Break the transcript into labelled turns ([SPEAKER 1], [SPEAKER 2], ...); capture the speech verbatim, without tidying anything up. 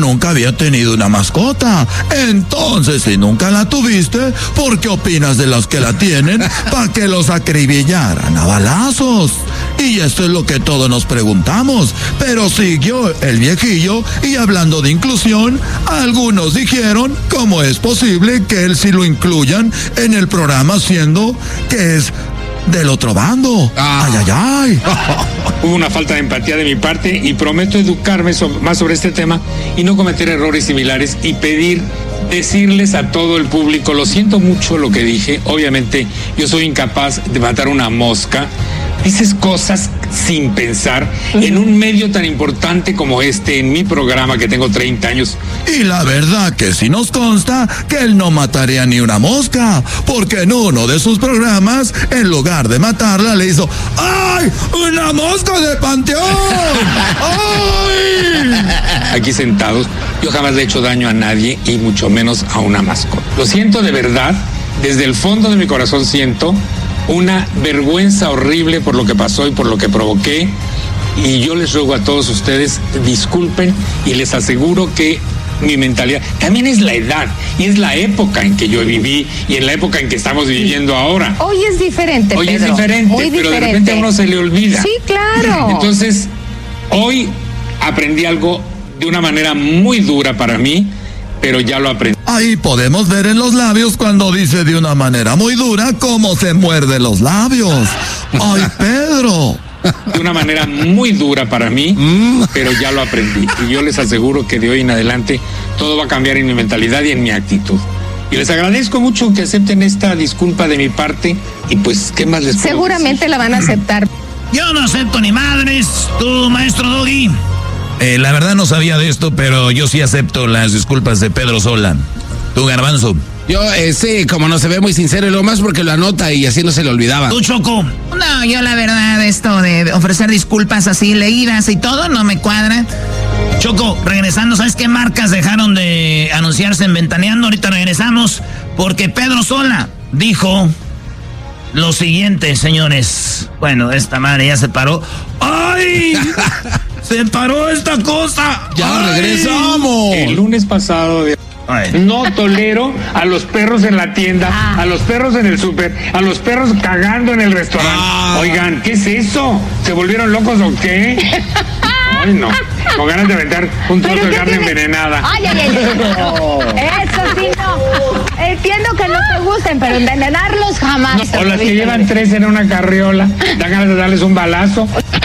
[SPEAKER 1] nunca había tenido una mascota. Entonces, si nunca la tuviste, ¿por qué opinas de los que la tienen para que los acribillaran a balazos? Y esto es lo que todos nos preguntamos. Pero siguió el viejillo y hablando de inclusión, algunos dijeron cómo es posible que él sí lo incluyan en el programa siendo que es del otro bando. Ah. Ay, ay, ay.
[SPEAKER 2] Hubo una falta de empatía de mi parte y prometo educarme so- más sobre este tema y no cometer errores similares y pedir, decirles a todo el público, lo siento mucho lo que dije, obviamente yo soy incapaz de matar una mosca. Dices cosas sin pensar en un medio tan importante como este, en mi programa que tengo treinta años.
[SPEAKER 1] Y la verdad que sí nos consta que él no mataría ni una mosca, porque en uno de sus programas, en lugar de matarla, le hizo ¡ay! ¡Una mosca de panteón! ¡Ay!
[SPEAKER 2] Aquí sentados, yo jamás le he hecho daño a nadie y mucho menos a una mascota. Lo siento de verdad, desde el fondo de mi corazón siento una vergüenza horrible por lo que pasó y por lo que provoqué, y yo les ruego a todos ustedes, disculpen, y les aseguro que mi mentalidad también es la edad y es la época en que yo viví y en la época en que estamos viviendo ahora.
[SPEAKER 3] Hoy es diferente,
[SPEAKER 2] Hoy
[SPEAKER 3] Pedro,
[SPEAKER 2] es diferente,
[SPEAKER 3] muy
[SPEAKER 2] pero
[SPEAKER 3] diferente.
[SPEAKER 2] de repente a uno se le olvida.
[SPEAKER 3] Sí, claro.
[SPEAKER 2] Entonces, hoy aprendí algo de una manera muy dura para mí, pero ya lo aprendí.
[SPEAKER 1] Ahí podemos ver en los labios cuando dice de una manera muy dura cómo se muerde los labios. ¡Ay, Pedro!
[SPEAKER 2] De una manera muy dura para mí, pero ya lo aprendí. Y yo les aseguro que de hoy en adelante todo va a cambiar en mi mentalidad y en mi actitud. Y les agradezco mucho que acepten esta disculpa de mi parte. Y pues, ¿qué más les puedo
[SPEAKER 3] Seguramente
[SPEAKER 2] decir?
[SPEAKER 3] la van a aceptar.
[SPEAKER 4] Yo no acepto ni madres, tú, maestro Doggy.
[SPEAKER 5] Eh, la verdad no sabía de esto, pero yo sí acepto las disculpas de Pedro Sola. Tú, Garbanzo.
[SPEAKER 6] Yo, eh, sí, como no se ve muy sincero y lo más porque lo anota y así no se le olvidaba.
[SPEAKER 4] Tú, Choco.
[SPEAKER 7] No, yo la verdad esto de ofrecer disculpas así leídas y todo no me cuadra.
[SPEAKER 4] Choco, regresando, ¿sabes qué marcas dejaron de anunciarse en Ventaneando? Ahorita regresamos porque Pedro Sola dijo lo siguiente, señores. Bueno, esta madre ya se paró. ¡Ay! ¡Se paró esta cosa!
[SPEAKER 6] ¡Ya
[SPEAKER 4] ¡Ay!
[SPEAKER 6] regresamos!
[SPEAKER 2] El lunes pasado de...
[SPEAKER 4] Ay.
[SPEAKER 2] No tolero a los perros en la tienda, a los perros en el súper, a los perros cagando en el restaurante.
[SPEAKER 6] Ah.
[SPEAKER 2] Oigan, ¿qué es eso? ¿Se volvieron locos o qué? Ay, no. Con ganas de aventar un trozo de carne
[SPEAKER 3] tiene?
[SPEAKER 2] envenenada.
[SPEAKER 3] Ay, ay, ay. Eso sí, no. Entiendo que no te gusten, pero envenenarlos jamás.
[SPEAKER 2] O las que llevan tres en una carriola. Dan ganas de darles un balazo.